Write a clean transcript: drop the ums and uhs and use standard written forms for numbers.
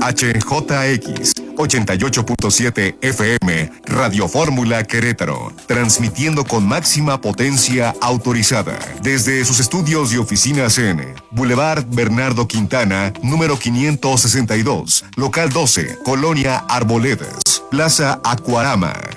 HJX 88.7 FM, Radio Fórmula Querétaro, transmitiendo con máxima potencia autorizada desde sus estudios y oficinas en Boulevard Bernardo Quintana, número 562, local 12, Colonia Arboledas, Plaza Acuarama.